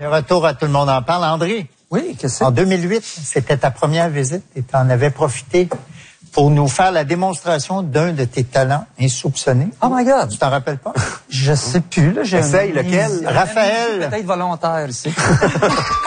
De retour à Tout le monde en parle. André, Oui, qu'est-ce que c'est? en 2008, c'était ta première visite et tu en avais profité pour nous faire la démonstration d'un de tes talents insoupçonnés. Oh my God! Tu t'en rappelles pas? Je sais plus, là. Essaye lequel? Raphaël. Peut-être volontaire, ici.